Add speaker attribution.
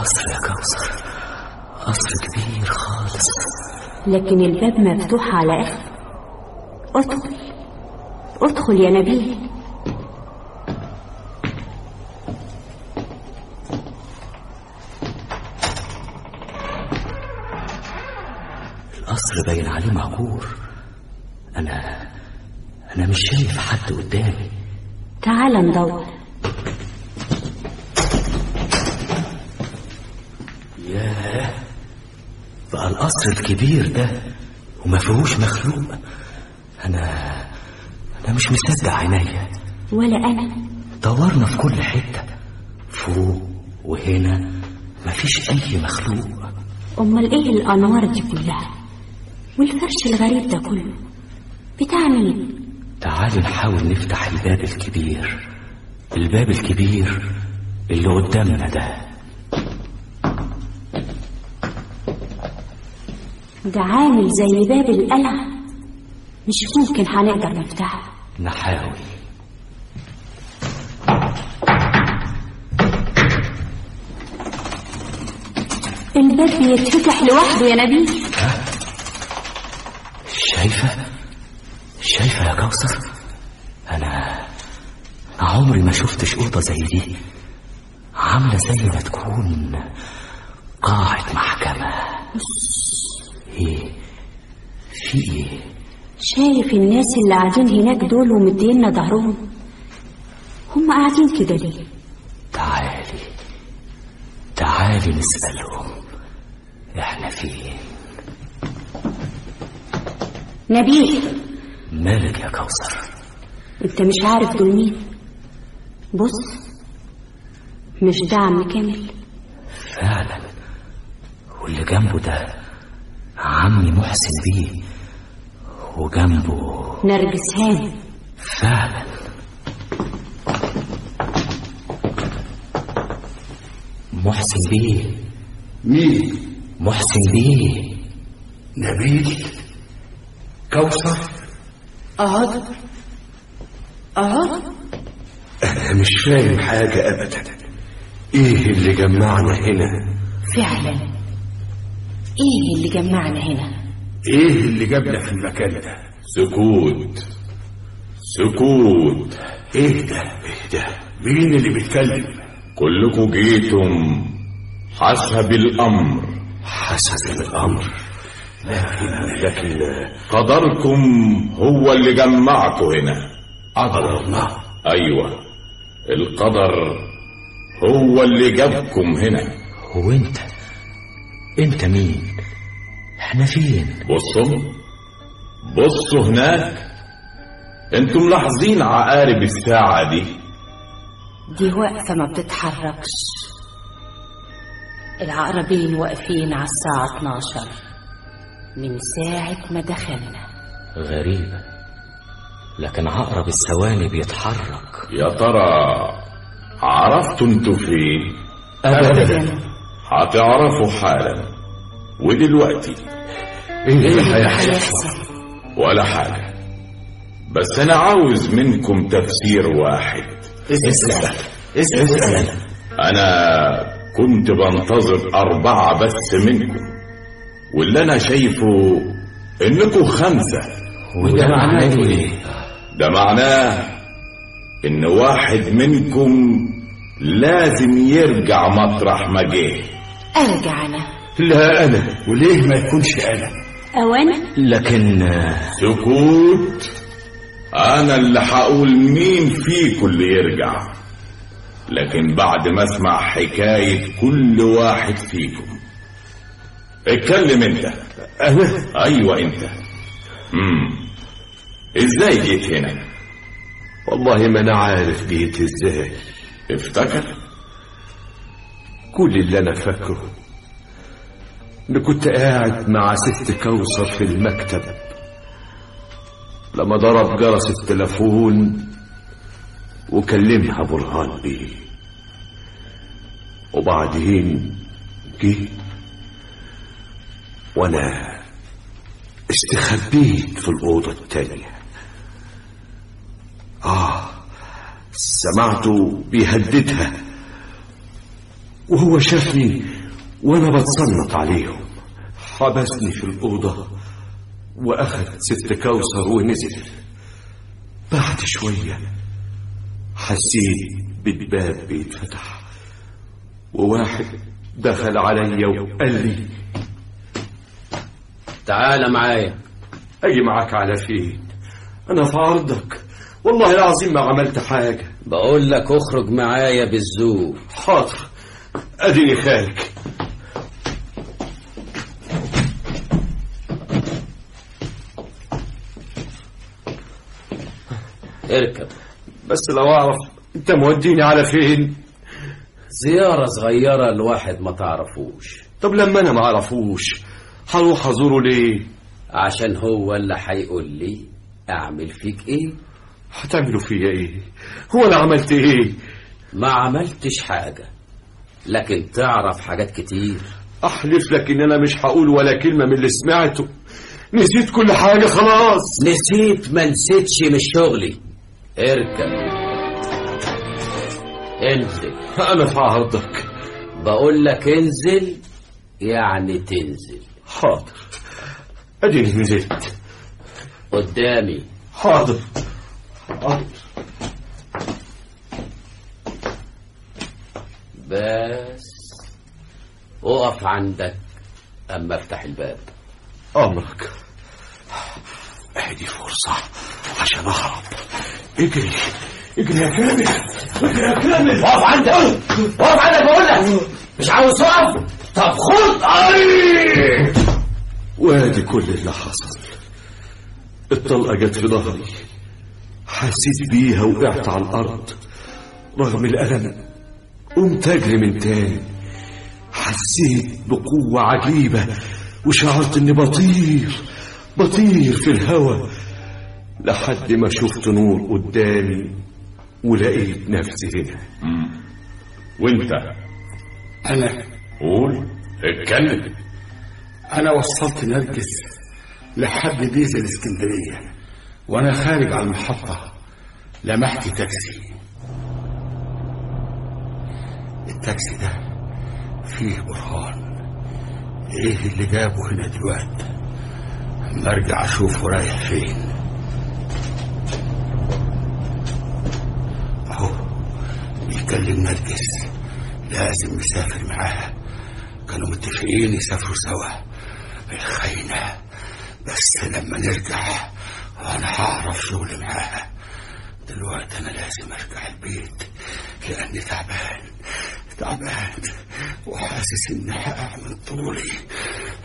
Speaker 1: قصر يا كوثر، قصر كبير خالص،
Speaker 2: لكن الباب مفتوح على آخر. ادخل ادخل يا نبيل.
Speaker 1: القصر باين عليه مهجور. أنا مش شايف حد قدامي.
Speaker 2: تعال ندور.
Speaker 1: ياه، بقى القصر الكبير ده وما فيهوش مخلوق. أنا مش مصدق عينيا.
Speaker 2: ولا أنا.
Speaker 1: دورنا في كل حتة، فوق وهنا، مفيش أي مخلوق.
Speaker 2: أمال إيه الأنوار دي كلها والفرش الغريب ده كله بتاع مين؟
Speaker 1: تعالي نحاول نفتح الباب الكبير، الباب الكبير اللي قدامنا
Speaker 2: ده عامل زي باب القلعة، مش ممكن هنقدر نفتحه.
Speaker 1: نحاول.
Speaker 2: الباب بيتفتح لوحده يا نبيل.
Speaker 1: شايفة يا كوثر؟ أنا عمري ما شفتش أوضة زي دي، عاملة زي ما تكون قاعة محكمة. في ايه؟
Speaker 2: شايف الناس اللي قاعدين هناك دول ومدينا ظهرهم؟ هم قاعدين كده ليه؟
Speaker 1: تعالي نسألهم احنا فين.
Speaker 2: نبيل،
Speaker 1: مالك يا كوثر؟
Speaker 2: انت مش عارف دول مين؟ بص، مش ده عم كامل؟
Speaker 1: فعلا، واللي جنبه ده عمي محسن بيه، وجنبه
Speaker 2: نرجس هاني.
Speaker 1: فعلا. محسن بيه.
Speaker 3: مين؟
Speaker 1: محسن بيه.
Speaker 3: نبيل، كوثر.
Speaker 2: اقعد.
Speaker 3: انا مش فاهم حاجة ابدا. ايه اللي جمعنا هنا؟
Speaker 2: فعلا، ايه اللي جمعنا هنا؟
Speaker 3: ايه اللي جابنا في المكان ده؟
Speaker 4: سكوت.
Speaker 3: ايه ده؟ مين اللي بيتكلم؟
Speaker 4: كلكم جيتم حسب الامر.
Speaker 3: لكن
Speaker 4: قدركم هو اللي جمعكم هنا.
Speaker 3: قدر الله.
Speaker 4: ايوه، القدر هو اللي جابكم هنا.
Speaker 1: انت مين؟ احنا فين؟
Speaker 4: بصوا هناك. انتم ملاحظين عقارب الساعة
Speaker 2: دي واقفة ما بتتحركش. العقربين واقفين على الساعة 12 من ساعة ما دخلنا.
Speaker 1: غريبة، لكن عقرب الثواني بيتحرك.
Speaker 4: يا ترى عرفتوا انتوا فين؟
Speaker 1: أبدا.
Speaker 4: هتعرفوا حالا. ودلوقتي
Speaker 3: ايه هيحصل؟
Speaker 4: ولا حاجة، بس انا عاوز منكم تفسير واحد.
Speaker 1: اسأل.
Speaker 4: انا كنت بنتظر 4 بس منكم، واللي انا شايفه انكم 5.
Speaker 1: وده معناه ايه؟
Speaker 4: ده معناه ان واحد منكم لازم يرجع مطرح ما جه.
Speaker 2: ارجع انا؟
Speaker 3: لا انا. وليه ما يكونش انا؟
Speaker 2: او انا؟
Speaker 1: لكن
Speaker 4: سكوت. انا اللي هقول مين فيكم اللي يرجع، لكن بعد ما اسمع حكاية كل واحد فيكم. اتكلم انت.
Speaker 3: انا؟
Speaker 4: ايوه انت. ازاي جيت هنا؟
Speaker 3: والله ما انا عارف جيت ازاي.
Speaker 4: افتكر.
Speaker 3: كل اللي انا فاكره ان كنت قاعد مع ست كوثر في المكتب لما ضرب جرس التلفون وكلمها برهان بيه، وبعدين جه وانا استخبيت في الأوضة التانية. سمعته بيهددها وهو شافني وانا بتصنت عليهم. حبسني في الأوضة وأخذ ست كوثر ونزل. بعد شوية حسيت بالباب بيتفتح وواحد دخل عليا وقال لي
Speaker 5: تعال معايا.
Speaker 3: أجي معاك على فين؟ أنا في عرضك والله العظيم ما عملت حاجة.
Speaker 5: بقول لك اخرج معايا بالزور.
Speaker 3: حاضر، أديني خارج.
Speaker 5: اركب.
Speaker 3: بس لو أعرف أنت موديني على فين؟
Speaker 5: زيارة صغيرة لواحد ما تعرفوش.
Speaker 3: طب لما أنا ما أعرفوش هروح أزوره ليه؟
Speaker 5: عشان هو اللي هيقول لي أعمل فيك إيه.
Speaker 3: هتعملوا فيا إيه؟ هو أنا عملت إيه؟
Speaker 5: ما عملتش حاجة، لكن تعرف حاجات كتير.
Speaker 3: أحلف لك إن أنا مش هقول ولا كلمة من اللي سمعته. نسيت كل حاجة خلاص.
Speaker 5: نسيت ما نسيتش مش شغلي. اركب. انزل.
Speaker 3: أنا في عرضك.
Speaker 5: بقول لك انزل يعني تنزل.
Speaker 3: حاضر، أديني نزلت.
Speaker 5: قدامي.
Speaker 3: حاضر حاضر.
Speaker 5: بس اقف عندك اما افتح الباب.
Speaker 3: أمرك. ادي فرصة عشان أهرب. اجري اجري يا كامل، اجري يا كامل.
Speaker 5: اقف عندك، اقف عندك بقول لك. مش عاوز تقف؟ طب خد.
Speaker 3: وادي كل اللي حصل. الطلقة جت في ظهري، حسيت بيها وقعت على الأرض. رغم الألم قمت أجري من تاني. حسيت بقوة عجيبة وشعرت إني بطير في الهوا لحد ما شفت نور قدامي ولقيت نفسي هنا.
Speaker 4: وانت؟
Speaker 6: أنا
Speaker 4: قول، اتكلم.
Speaker 6: أنا وصلت نرجس لحد ديزل الإسكندرية، وأنا خارج على المحطة لمحت تاكسي. التاكسي ده فيه برهان. إيه اللي جابه هنا دلوقتي؟ أما أرجع أشوفه رايح فين. أهو بيكلم نرجس، لازم نسافر معاها. كانوا متفقين يسافروا سوا الخاينة. بس لما نرجع أنا هعرف شغل معاها. دلوقتي أنا لازم أرجع البيت لأني تعبان وحاسس إني هقع من طولي.